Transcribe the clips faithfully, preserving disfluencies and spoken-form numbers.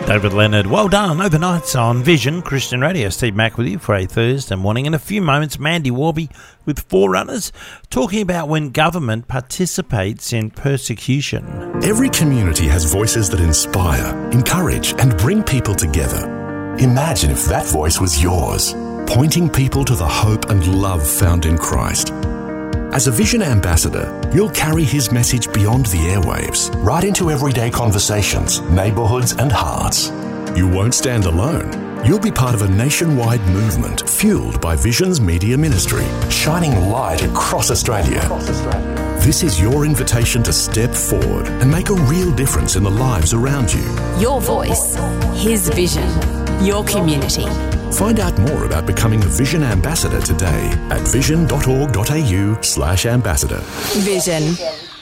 David Leonard, well done. Overnights on Vision Christian Radio. Steve Mack with you for a Thursday morning. In a few moments, Mandy Warby with Forerunners, talking about when government participates in persecution. Every community has voices that inspire, encourage, and bring people together. Imagine if that voice was yours, pointing people to the hope and love found in Christ. As a Vision ambassador, you'll carry his message beyond the airwaves, right into everyday conversations, neighbourhoods and hearts. You won't stand alone. You'll be part of a nationwide movement fueled by Vision's media ministry, shining light across Australia. Across Australia. This is your invitation to step forward and make a real difference in the lives around you. Your voice, his vision, your community. Find out more about becoming a Vision Ambassador today at vision.org.au slash ambassador. Vision.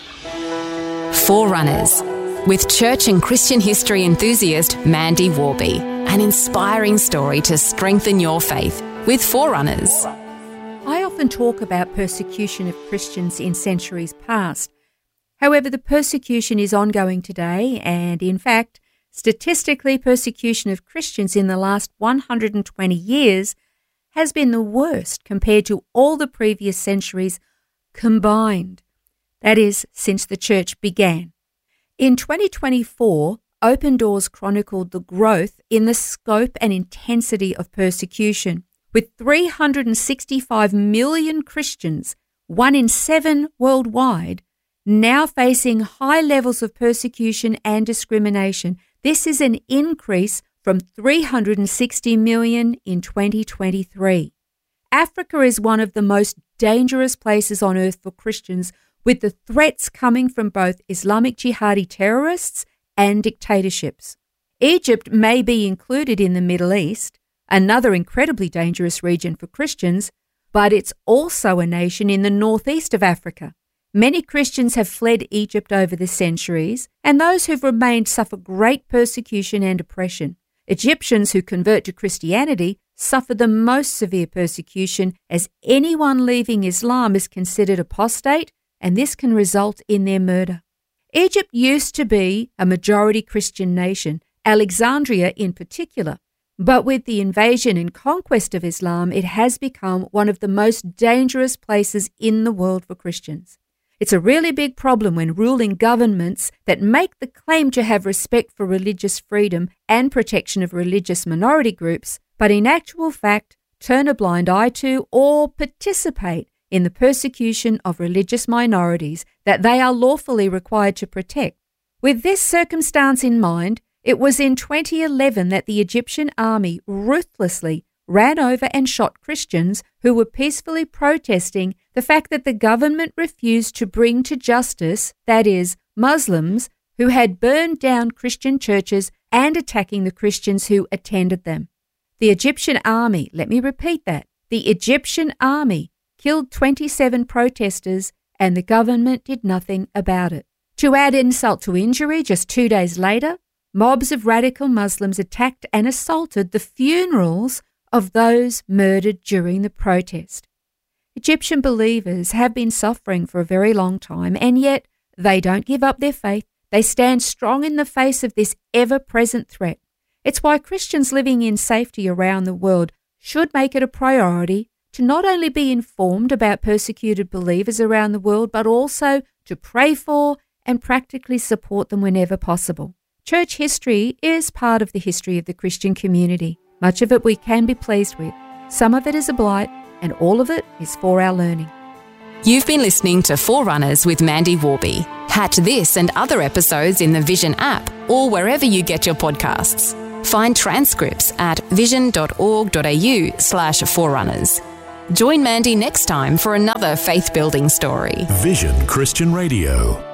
Forerunners, with church and Christian history enthusiast Mandy Warby. An inspiring story to strengthen your faith with Forerunners. I often talk about persecution of Christians in centuries past. However, the persecution is ongoing today, and in fact, statistically, persecution of Christians in the last one hundred twenty years has been the worst compared to all the previous centuries combined. That is, since the church began. In twenty twenty-four, Open Doors chronicled the growth in the scope and intensity of persecution, with three hundred sixty-five million Christians, one in seven worldwide, now facing high levels of persecution and discrimination. This is an increase from three hundred sixty million in twenty twenty-three. Africa is one of the most dangerous places on earth for Christians, with the threats coming from both Islamic jihadi terrorists and dictatorships. Egypt may be included in the Middle East, another incredibly dangerous region for Christians, but it's also a nation in the northeast of Africa. Many Christians have fled Egypt over the centuries, and those who've remained suffer great persecution and oppression. Egyptians who convert to Christianity suffer the most severe persecution, as anyone leaving Islam is considered apostate, and this can result in their murder. Egypt used to be a majority Christian nation, Alexandria in particular, but with the invasion and conquest of Islam, it has become one of the most dangerous places in the world for Christians. It's a really big problem when ruling governments that make the claim to have respect for religious freedom and protection of religious minority groups, but in actual fact turn a blind eye to or participate in the persecution of religious minorities that they are lawfully required to protect. With this circumstance in mind, it was in twenty eleven that the Egyptian army ruthlessly ran over and shot Christians who were peacefully protesting the fact that the government refused to bring to justice, that is, Muslims who had burned down Christian churches and attacking the Christians who attended them. The Egyptian army, let me repeat that, the Egyptian army killed twenty-seven protesters and the government did nothing about it. To add insult to injury, just two days later, mobs of radical Muslims attacked and assaulted the funerals of those murdered during the protest. Egyptian believers have been suffering for a very long time, and yet they don't give up their faith. They stand strong in the face of this ever-present threat. It's why Christians living in safety around the world should make it a priority to not only be informed about persecuted believers around the world, but also to pray for and practically support them whenever possible. Church history is part of the history of the Christian community. Much of it we can be pleased with. Some of it is a blight, and all of it is for our learning. You've been listening to Forerunners with Mandy Warby. Catch this and other episodes in the Vision app or wherever you get your podcasts. Find transcripts at vision.org.au slash forerunners. Join Mandy next time for another faith-building story. Vision Christian Radio.